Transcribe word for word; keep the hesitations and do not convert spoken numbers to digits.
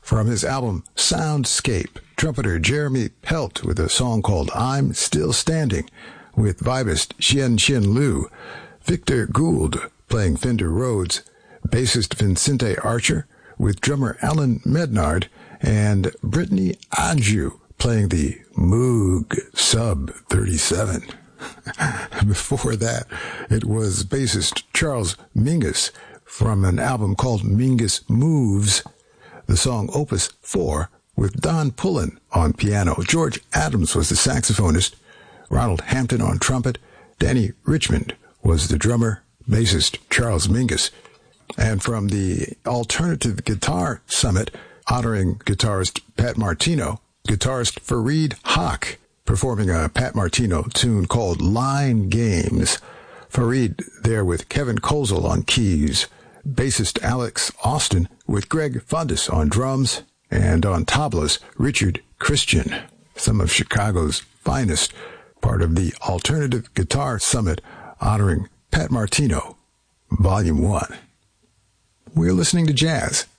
From his album Soundscape, trumpeter Jeremy Pelt with a song called I'm Still Standing, with vibist Xian Xin Liu, Victor Gould playing Fender Rhodes, bassist Vincente Archer with drummer Alan Mednard, and Brittany Anjou playing the Moog Sub thirty-seven. Before that, it was bassist Charles Mingus from an album called Mingus Moves, the song Opus four with Don Pullen on piano. George Adams was the saxophonist, Ronald Hampton on trumpet, Danny Richmond was the drummer, bassist Charles Mingus. And from the Alternative Guitar Summit, honoring guitarist Pat Martino, guitarist Fareed Haq performing a Pat Martino tune called Line Games. Fareed there with Kevin Kozel on keys, bassist Alex Austin with Greg Fundus on drums, and on tablas, Richard Christian, some of Chicago's finest, part of the Alternative Guitar Summit honoring Pat Martino, Volume one. We're listening to jazz